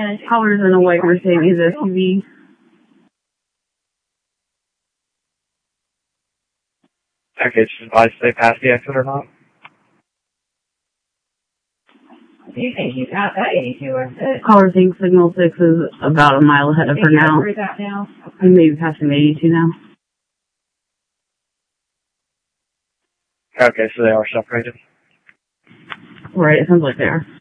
Colors in a white Mercedes SUV. Okay, just advise they pass the exit or not. You think you got that 82 exit? Caller thinks signal 6 is about a mile ahead of her now. That now? We may be passing 82 now. Okay, so they are separated. Right, it sounds like they are.